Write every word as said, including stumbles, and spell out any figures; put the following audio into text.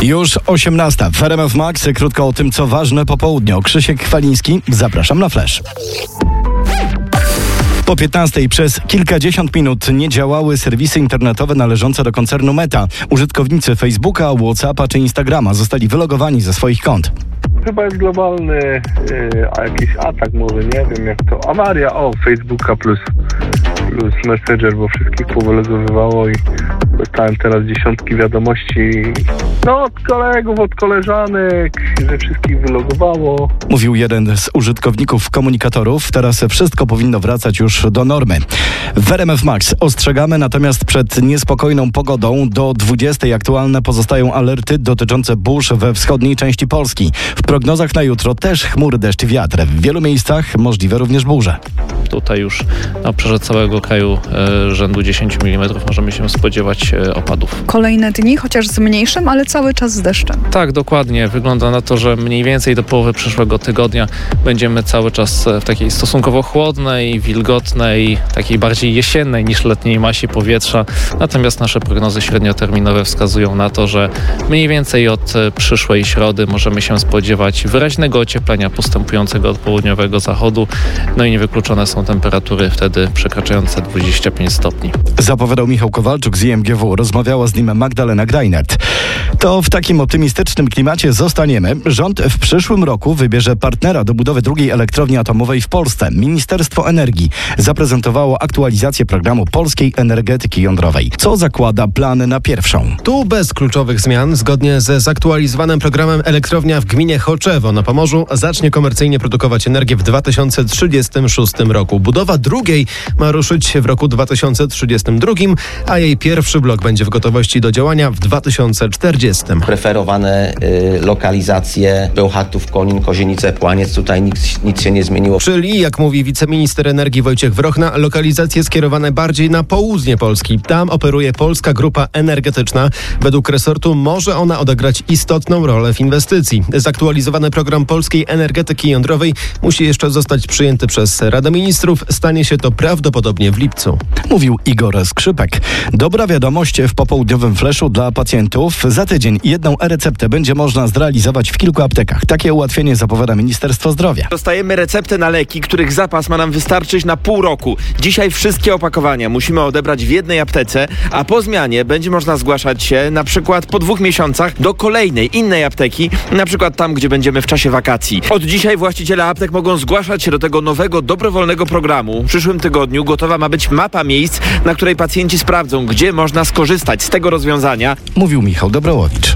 Już osiemnasta w R M F Max. Krótko o tym, co ważne po południu. Krzysiek Chwaliński, zapraszam na Flash. Po piętnastej przez kilkadziesiąt minut nie działały serwisy internetowe należące do koncernu Meta. Użytkownicy Facebooka, WhatsAppa czy Instagrama zostali wylogowani ze swoich kont. Chyba jest globalny, yy, a jakiś atak może, nie wiem jak to, awaria, o, Facebooka plus, plus Messenger, bo wszystkich powylogowywało i dostałem teraz dziesiątki wiadomości, no od kolegów, od koleżanek, że wszystkich wylogowało. Mówił jeden z użytkowników komunikatorów. Teraz wszystko powinno wracać już do normy. W R M F Max ostrzegamy natomiast przed niespokojną pogodą. Do dwudziestej aktualne pozostają alerty dotyczące burz we wschodniej części Polski. W prognozach na jutro też chmury, deszcz i wiatr. W wielu miejscach możliwe również burze. Tutaj już na obszarze całego kraju e, rzędu dziesięć milimetrów możemy się spodziewać e, opadów. Kolejne dni, chociaż z mniejszym, ale cały czas z deszczem. Tak, dokładnie. Wygląda na to, że mniej więcej do połowy przyszłego tygodnia będziemy cały czas w takiej stosunkowo chłodnej, wilgotnej, takiej bardziej jesiennej niż letniej masie powietrza. Natomiast nasze prognozy średnioterminowe wskazują na to, że mniej więcej od przyszłej środy możemy się spodziewać wyraźnego ocieplenia postępującego od południowego zachodu. No i niewykluczone są temperatury wtedy przekraczające dwadzieścia pięć stopni. Zapowiadał Michał Kowalczuk z I M G W. Rozmawiała z nim Magdalena Greinert. To w takim optymistycznym klimacie zostaniemy. Rząd w przyszłym roku wybierze partnera do budowy drugiej elektrowni atomowej w Polsce. Ministerstwo Energii zaprezentowało aktualizację programu polskiej energetyki jądrowej. Co zakłada plany na pierwszą? Tu bez kluczowych zmian. Zgodnie ze zaktualizowanym programem elektrownia w gminie Choczewo na Pomorzu zacznie komercyjnie produkować energię w dwa tysiące trzydziestym szóstym roku. Budowa drugiej ma ruszyć w roku dwa tysiące trzydziestym drugim, a jej pierwszy blok będzie w gotowości do działania w dwa tysiące czterdziestym. Preferowane y, lokalizacje Bełchatów, Konin, Kozienice, Płaniec. Tutaj nic, nic się nie zmieniło. Czyli, jak mówi wiceminister energii Wojciech Wrochna, lokalizacje skierowane bardziej na południe Polski. Tam operuje Polska Grupa Energetyczna. Według resortu może ona odegrać istotną rolę w inwestycji. Zaktualizowany program polskiej energetyki jądrowej musi jeszcze zostać przyjęty przez Radę Ministrów. Stanie się to prawdopodobnie w lipcu. Mówił Igor Skrzypek. Dobra wiadomość w popołudniowym fleszu dla pacjentów. Za tydzień jedną e-receptę będzie można zrealizować w kilku aptekach. Takie ułatwienie zapowiada Ministerstwo Zdrowia. Dostajemy receptę na leki, których zapas ma nam wystarczyć na pół roku. Dzisiaj wszystkie opakowania musimy odebrać w jednej aptece, a po zmianie będzie można zgłaszać się na przykład po dwóch miesiącach do kolejnej, innej apteki, na przykład tam, gdzie będziemy w czasie wakacji. Od dzisiaj właściciele aptek mogą zgłaszać się do tego nowego, dobrowolnego programu. W przyszłym tygodniu gotowa ma być mapa miejsc, na której pacjenci sprawdzą, gdzie można skorzystać z tego rozwiązania. Mówił Michał Dobrołowicz.